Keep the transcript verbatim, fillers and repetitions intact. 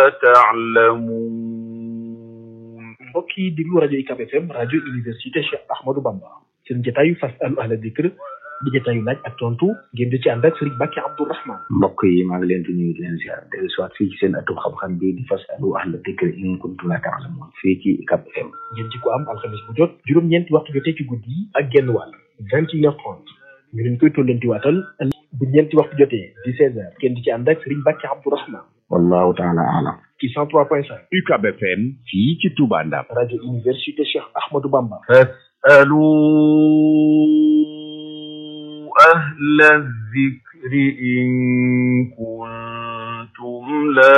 تعلمون. mbokk yi déglu rajo UCAB F M rajo université Cheikh Ahmadou Bamba seen jotaayu fasalu ahla dikr di jotaayu laaj ak tontu ngeen di ci ànd ak Serigne Bakki Abdourahmane. mbokk yi maa ngi leen di nuyu di leen ziar dellu si waat fii ci seen atum xam-xam bi di fasalu ahla dikr in kuntum la ta'lamun fii ci UCAB F M. ngeen ci ko am alxames bu jot juróom-ñeenti waxtu jotee ci guddi yi ak genn wàll vingt et une heures trente ñu leen koy tollanti waatal bu ñeenti waxtu jotee di seize heures ngeen di ci ànd ak Serigne Bakki Abdourahmane. wallahu taala alam. ci cent trois point cinq UCAB F M fii ci Touba Ndam. rajo université Cheikh Ahmadou Bamba. fasalu ahla zikri in kuntum la